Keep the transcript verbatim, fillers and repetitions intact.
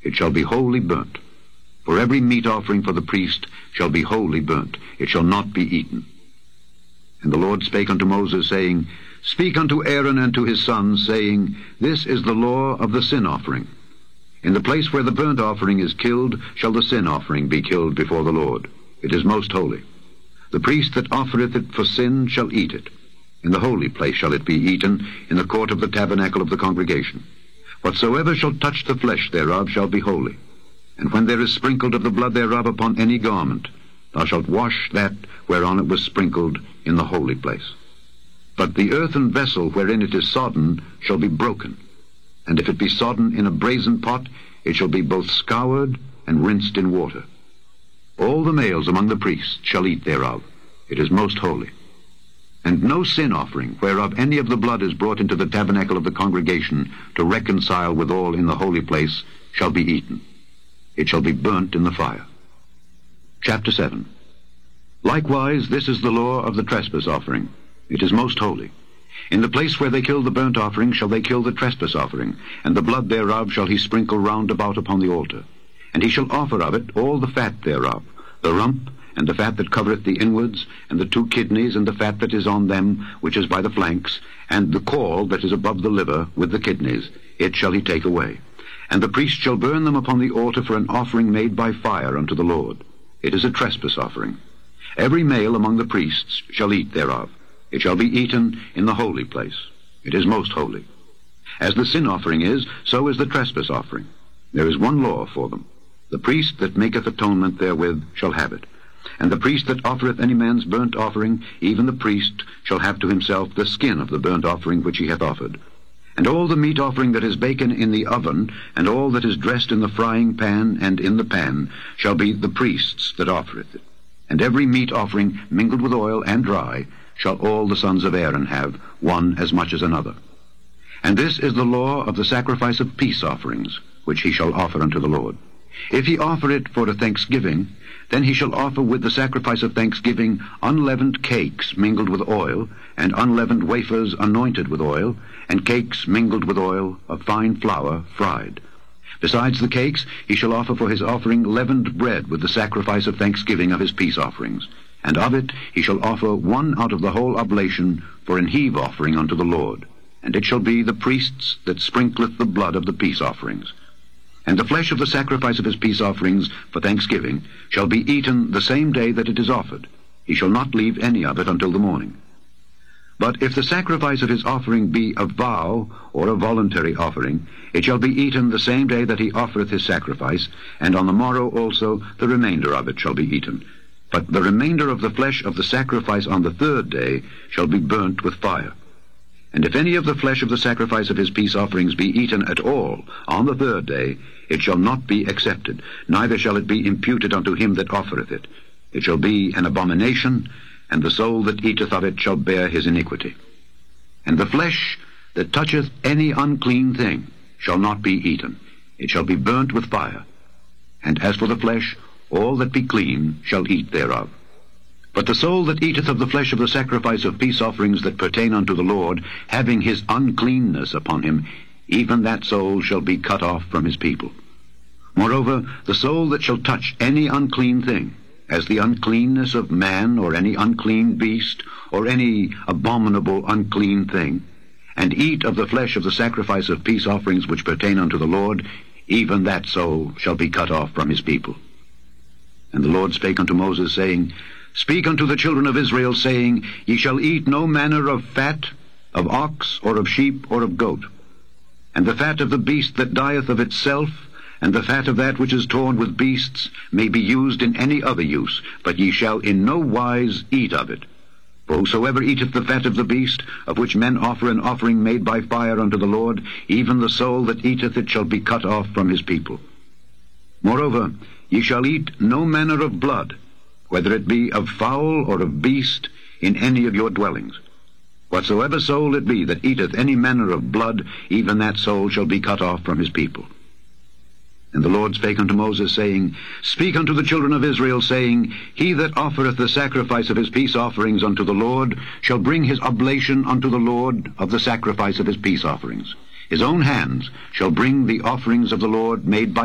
it shall be wholly burnt. For every meat offering for the priest shall be wholly burnt, it shall not be eaten. And the Lord spake unto Moses, saying, Speak unto Aaron and to his sons, saying, This is the law of the sin offering. In the place where the burnt offering is killed shall the sin offering be killed before the Lord. It is most holy. The priest that offereth it for sin shall eat it. In the holy place shall it be eaten, in the court of the tabernacle of the congregation. Whatsoever shall touch the flesh thereof shall be holy. And when there is sprinkled of the blood thereof upon any garment, thou shalt wash that whereon it was sprinkled in the holy place. But the earthen vessel wherein it is sodden shall be broken. And if it be sodden in a brazen pot, it shall be both scoured and rinsed in water. All the males among the priests shall eat thereof. It is most holy. And no sin offering, whereof any of the blood is brought into the tabernacle of the congregation to reconcile with all in the holy place, shall be eaten. It shall be burnt in the fire. Chapter seven. Likewise, this is the law of the trespass offering. It is most holy. In the place where they kill the burnt offering shall they kill the trespass offering, and the blood thereof shall he sprinkle round about upon the altar. And he shall offer of it all the fat thereof, the rump, and the fat that covereth the inwards, and the two kidneys, and the fat that is on them, which is by the flanks, and the caul that is above the liver, with the kidneys, it shall he take away. And the priest shall burn them upon the altar for an offering made by fire unto the Lord. It is a trespass offering. Every male among the priests shall eat thereof. It shall be eaten in the holy place. It is most holy. As the sin offering is, so is the trespass offering. There is one law for them. The priest that maketh atonement therewith shall have it. And the priest that offereth any man's burnt offering, even the priest, shall have to himself the skin of the burnt offering which he hath offered. And all the meat offering that is baken in the oven, and all that is dressed in the frying pan and in the pan, shall be the priest's that offereth it. And every meat offering mingled with oil and dry shall all the sons of Aaron have, one as much as another. And this is the law of the sacrifice of peace offerings, which he shall offer unto the Lord. If he offer it for a thanksgiving, then he shall offer with the sacrifice of thanksgiving unleavened cakes mingled with oil, and unleavened wafers anointed with oil, and cakes mingled with oil of fine flour fried. Besides the cakes, he shall offer for his offering leavened bread with the sacrifice of thanksgiving of his peace offerings. And of it he shall offer one out of the whole oblation for an heave offering unto the Lord. And it shall be the priest's that sprinkleth the blood of the peace offerings. And the flesh of the sacrifice of his peace offerings for thanksgiving shall be eaten the same day that it is offered. He shall not leave any of it until the morning. But if the sacrifice of his offering be a vow or a voluntary offering, it shall be eaten the same day that he offereth his sacrifice, and on the morrow also the remainder of it shall be eaten. But the remainder of the flesh of the sacrifice on the third day shall be burnt with fire. And if any of the flesh of the sacrifice of his peace offerings be eaten at all on the third day, it shall not be accepted, neither shall it be imputed unto him that offereth it. It shall be an abomination, and the soul that eateth of it shall bear his iniquity. And the flesh that toucheth any unclean thing shall not be eaten. It shall be burnt with fire. And as for the flesh, all that be clean shall eat thereof. But the soul that eateth of the flesh of the sacrifice of peace offerings that pertain unto the Lord, having his uncleanness upon him, even that soul shall be cut off from his people. Moreover, the soul that shall touch any unclean thing, as the uncleanness of man, or any unclean beast, or any abominable unclean thing, and eat of the flesh of the sacrifice of peace offerings which pertain unto the Lord, even that soul shall be cut off from his people. And the Lord spake unto Moses, saying, Speak unto the children of Israel, saying, Ye shall eat no manner of fat, of ox, or of sheep, or of goat. And the fat of the beast that dieth of itself, and the fat of that which is torn with beasts, may be used in any other use, but ye shall in no wise eat of it. For whosoever eateth the fat of the beast, of which men offer an offering made by fire unto the Lord, even the soul that eateth it shall be cut off from his people. Moreover, ye shall eat no manner of blood, whether it be of fowl or of beast, in any of your dwellings. Whatsoever soul it be that eateth any manner of blood, even that soul shall be cut off from his people. And the Lord spake unto Moses, saying, Speak unto the children of Israel, saying, He that offereth the sacrifice of his peace offerings unto the Lord shall bring his oblation unto the Lord of the sacrifice of his peace offerings. His own hands shall bring the offerings of the Lord made by